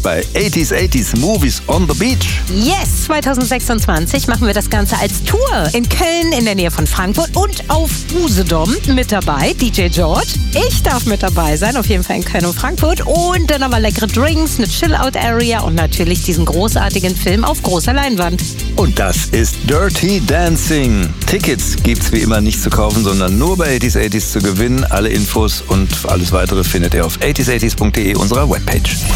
bei 80s Movies on the Beach. Yes, 2026 machen wir das Ganze als Tour in Köln, in der Nähe von Frankfurt und auf Usedom. Mit dabei DJ George. Ich darf mit dabei sein, auf jeden Fall in Köln und Frankfurt. Und dann aber leckere Drinks, eine Chill-Out-Area und natürlich diesen großartigen Film auf großer Leinwand. Und das ist Dirty Dancing. Tickets gibt's wie immer nicht zu kaufen, sondern nur bei 80s zu gewinnen. Alle Infos und alles weitere findet ihr auf 80s80s.de, unserer Webpage.